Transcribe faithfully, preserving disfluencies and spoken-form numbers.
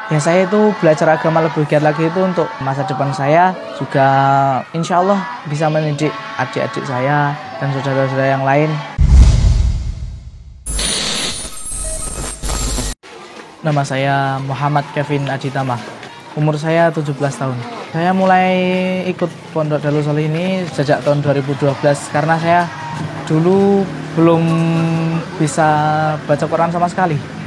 Ya saya itu belajar agama lebih giat lagi itu untuk masa depan saya, juga insya Allah bisa mendidik adik-adik saya dan saudara-saudara yang lain. Nama saya Muhammad Kevin Aditama, umur saya tujuh belas tahun. Saya mulai ikut Pondok Darul Solih ini sejak tahun dua ribu dua belas karena saya dulu belum bisa baca Quran sama sekali.